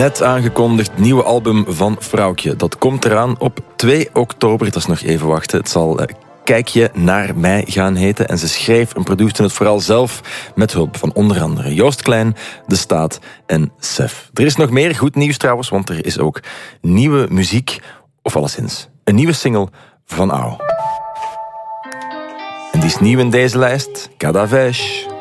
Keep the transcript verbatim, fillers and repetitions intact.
Net aangekondigd nieuwe album van Vrouwtje. Dat komt eraan op twee oktober. Dat is nog even wachten. Het zal uh, Kijk je naar mij gaan heten. En ze schreef en produceerde het vooral zelf met hulp van onder andere Joost Klein, De Staat en Sef. Er is nog meer goed nieuws trouwens, want er is ook nieuwe muziek, of alleszins een nieuwe single van Au. En die is nieuw in deze lijst, Cada Vez.